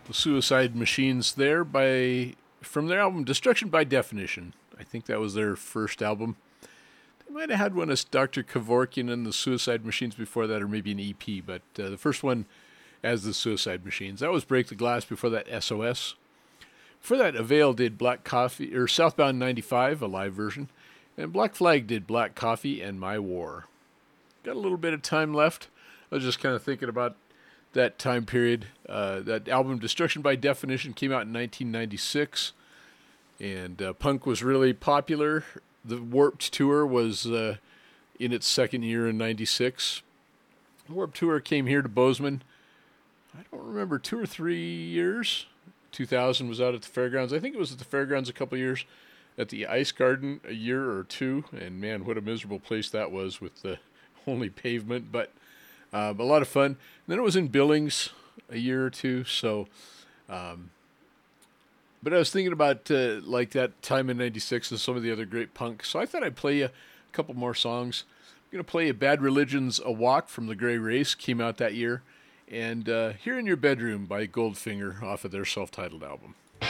The Suicide Machines there from their album Destruction by Definition. I think that was their first album. They might have had one as Dr. Kevorkian and the Suicide Machines before that, or maybe an EP, but the first one as the Suicide Machines. That was Break the Glass, before that SOS. For that, Avail did Black Coffee, or Southbound 95, a live version, and Black Flag did Black Coffee and My War. Got a little bit of time left. I was just kind of thinking about that time period. That album, Destruction by Definition, came out in 1996, and punk was really popular. The Warped Tour was in its second year in 96. Warped Tour came here to Bozeman, I don't remember, 2 or 3 years. 2000 was out at the fairgrounds. I think it was at the fairgrounds a couple years. At the Ice Garden a year or two. And man, what a miserable place that was with the only pavement. But a lot of fun. And then it was in Billings a year or two. So, but I was thinking about like that time in 96 and some of the other great punk. So I thought I'd play you a couple more songs. I'm going to play you Bad Religion's A Walk from the Gray Race. Came out that year. And Here in Your Bedroom by Goldfinger off of their self-titled album.